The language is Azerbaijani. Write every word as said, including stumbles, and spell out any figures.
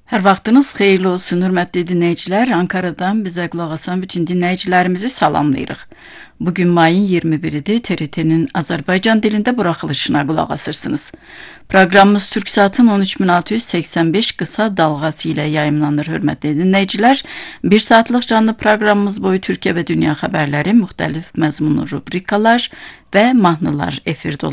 Hər vaxtınız xeyirli olsun, hörmətli dinləyicilər. Ankaradan bizə qulaq asan bütün dinləyicilərimizi salamlayırıq. Bugün mayın iyirmi biridir. T R T'nin Azərbaycan dilində buraxılışına qulaq asırsınız. Proqramımız Türksatın on üç min altı yüz səksən beş qısa dalğası ilə yayımlanır, hörmətli dinləyicilər. Bir saatlıq canlı proqramımız boyu Türkiyə və dünya xəbərləri, müxtəlif məzmunlu rubrikalar və mahnılar efirdə olacaq.